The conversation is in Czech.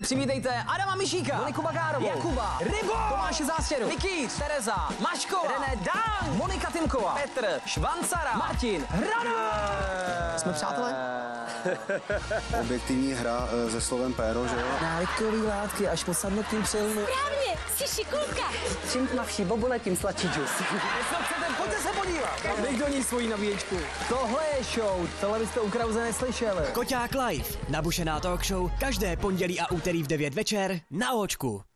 Přivítejte Adama Mišíka, Moniku Bagárovou, Jakuba, Rybo, Tomáše Zástěru, Nikýř, Tereza, Maškova, René Dan, Monika Timková, Petr, Švancara, Martin, Hrano! Jsme přátelé? Objektivní hra se slovem péro, že jo? Návykový látky až po sadnutím přilnu. Správně, jsi šikulka. Čím tmavší bobule, tím sladší džus. Jestli chcete, pojďte se podívat. Dej do ní svoji nabíječku. Tohle je show, tohle byste u Krause neslyšeli. Koťák Live, nabušená talk show, každé pondělí a úterý v 9 večer na Očku.